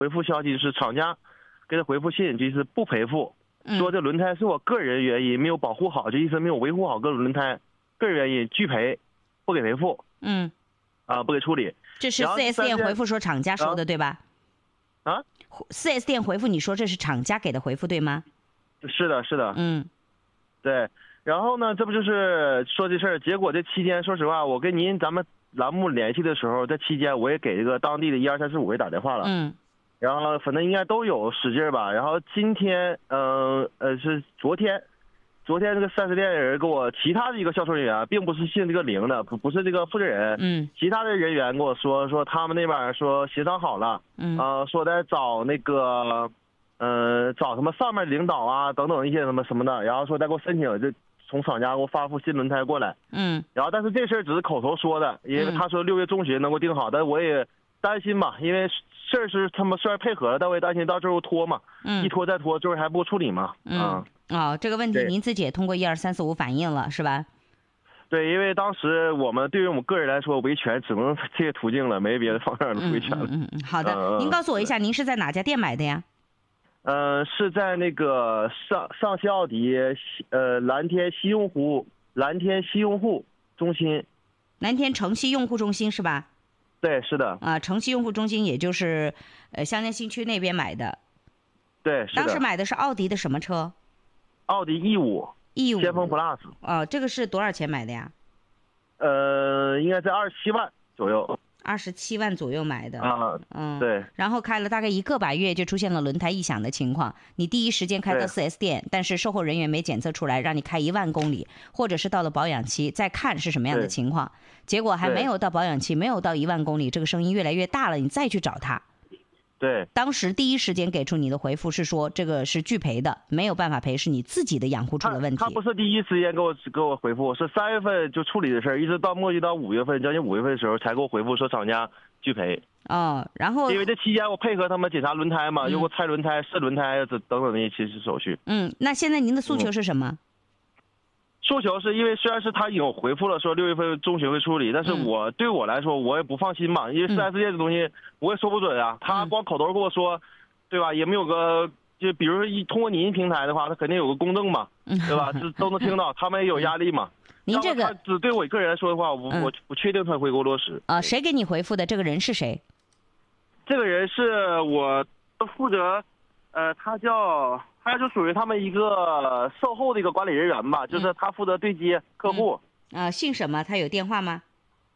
回复消息，就是厂家给他回复信，就是不赔付，说这轮胎是我个人原因没有保护好，这意思没有维护好个轮胎，个人原因拒赔，不给赔付。不给处理。 这是 4S 店回复说厂家说的对吧？4S 店回复你说这是厂家给的回复对吗？ 是的，是的。对。然后呢，这不就是说这事儿？结果这期间，说实话，我跟咱们栏目联系的时候，在期间我也给这个当地的1、2、3、4、5位打电话了。然后反正应该都有使劲吧。然后今天，是昨天这个4S店的人给我其他的一个销售人员，并不是姓这个林的，不是这个负责人。其他的人员跟我说他们那边说协商好了，说在找那个，找什么上面领导啊等等一些什么的，然后说再给我申请，就从厂家给我发副新轮胎过来。然后但是这事儿只是口头说的，因为他说6月中旬能够定好，但我也担心嘛，因为事儿是他们虽然配合了，但我也担心到最后拖嘛，一拖再拖，最后还不处理嘛。 这个问题您自己也通过1、2、3、4、5反映了是吧？ 对，因为当时对于我们个人来说，维权只能这些途径了，没别的方式维权了。 好的，您告诉我一下，您是在哪家店买的呀？ 是在那个上汽奥迪蓝天西用户中心。 蓝天城西用户中心是吧？ 对，是的。 城西用户中心也就是香江新区那边买的。 对，是的。 当时买的是奥迪的什么车？ 奥迪E5先锋 Plus。 这个是多少钱买的呀？ 应该在27万左右。 27万左右买的。 对。 然后开了大概1个把月就出现了轮胎异响的情况，你第一时间开到 4S 店，但是售后人员没检测出来，让你开1万公里，或者是到了保养期再看是什么样的情况，结果还没有到保养期，没有到1万公里，这个声音越来越大了，你再去找他。 对， 当时第一时间给出你的回复是说这个是拒赔的，没有办法赔，是你自己的养护出了问题。 他不是第一时间给我回复，是3月份就处理的事儿，一直到磨叽到5月份，将近5月份的时候才给我回复说厂家拒赔。 然后因为这期间我配合他们检查轮胎嘛，又给我拆轮胎、试轮胎等等的一些手续。 那现在您的诉求是什么？ 诉求是因为虽然是他有回复了说6月份中旬会处理，但是对我来说我也不放心嘛，因为4S店这东西我也说不准啊，他光口头跟我说，对吧？也没有个就比如说通过您平台的话，他肯定有个公证嘛，对吧？这都能听到，他们也有压力嘛。 您这个只对我个人来说的话，我不确定他会给我落实。 谁给你回复的？这个人是谁？ 这个人是我负责，他就属于他们一个售后的一个管理人员吧，就是他负责对接客户。 姓什么？他有电话吗？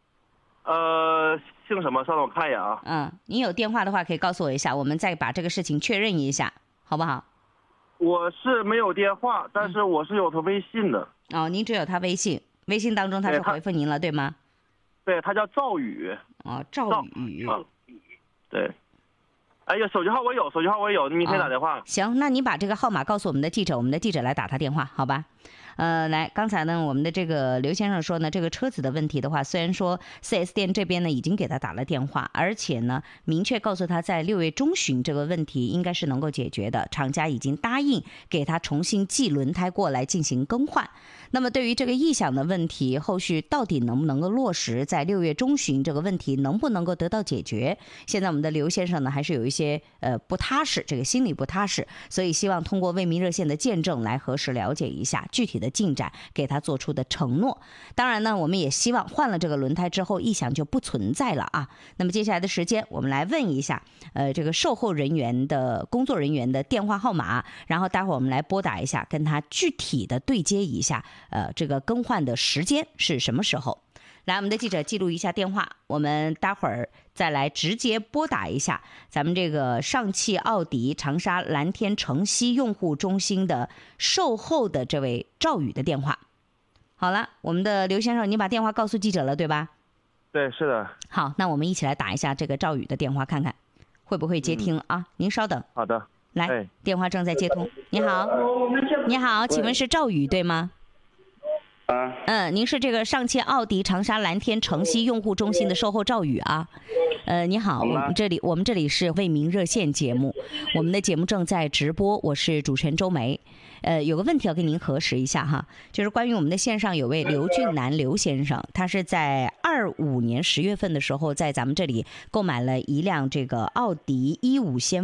姓什么？稍等我看一眼啊。 您有电话的话可以告诉我一下，我们再把这个事情确认一下，好不好？ 我是没有电话，但是我是有他微信的。 您只有他微信，微信当中他是回复您了，对吗？ 对，他叫赵宇。 赵宇。 对。哎呀，手机号我有，你可以打电话。 行，那你把这个号码告诉我们的记者，我们的记者来打他电话，好吧？来，刚才呢，我们的这个刘先生说呢，这个车子的问题的话，虽然说 4S 店这边呢已经给他打了电话，而且呢明确告诉他在6月中旬这个问题应该是能够解决的，厂家已经答应给他重新寄轮胎过来进行更换。那么对于这个异响的问题，后续到底能不能够落实，在6月中旬这个问题能不能够得到解决，现在我们的刘先生呢还是有一些不踏实，这个心里不踏实，所以希望通过为民热线的见证来核实了解一下具体的进展，给他做出的承诺。当然呢，我们也希望换了这个轮胎之后异响就不存在了啊。那么接下来的时间我们来问一下这个售后人员的工作人员的电话号码，然后待会儿我们来拨打一下，跟他具体的对接一下这个更换的时间是什么时候。来，我们的记者记录一下电话，我们待会儿再来直接拨打一下咱们这个上汽奥迪长沙蓝天城西用户中心的售后的这位赵宇的电话。好了，我们的刘先生，你把电话告诉记者了，对吧？ 对，是的。 好，那我们一起来打一下这个赵宇的电话，看看会不会接听啊？您稍等。 好的。 来，电话正在接通。你好，你好，请问是赵宇对吗？您是这个上汽奥迪长沙蓝天城西用户中心的售后赵宇啊？ 你好，我们这里是为民热线节目，我们的节目正在直播，我是主持人周梅。有个问题要跟您核实一下哈，就是关于我们的线上有位刘俊南刘先生，他是在25年10月份的时候，在咱们这里购买了一辆这个奥迪15先